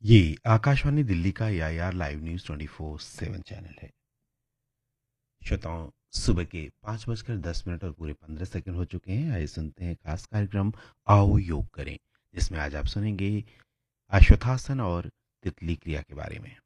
ये आकाशवाणी दिल्ली का AIR live news 24/7 channel है। श्रोताओं, सुबह के 5:10 और पूरे 15 सेकंड हो चुके हैं। आइए सुनते हैं खास कार्यक्रम आओ योग करें, जिसमें आज आप सुनेंगे अश्वत्थासन और तितली क्रिया के बारे में।